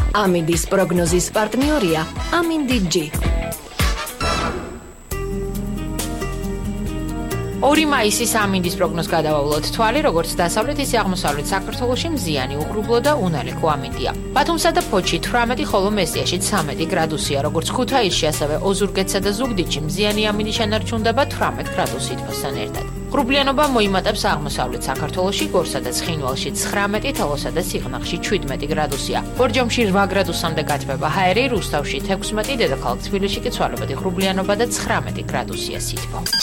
ამინდის პროგნოზის პარტნიორია ამინდი-G. 2 მაისის ამინდის პროგნოზს გადავავლოთ თვალი, როგორც დასავლეთ ისე აღმოსავლეთ საქართველოში მზიანი, უღრუბლო და უნალიკო ამინდია. ბათუმსა და ფოთში 18, ხოლო მესტიაში 13 გრადუსია, როგორც ქუთაისში, ასევე ოზურგეთსა და ზუგდიდში მზიანი ამინდი შენარჩუნდება 18 გრადუსით თბოსთან ერთად. ღრუბლიანობა მოიმატებს აღმოსავლეთ საქართველოში, გორსა და ცხინვალში 19, თელოსა და სიღნაღში 17 გრადუსია. ბორჯომში 8 გრადუსამდე გათბება ჰაერი, რუსთავში 16, დედაქალაქ თბილისში კი ცვალებადი ღრუბლიანობა და 19 გრადუსია სითბო.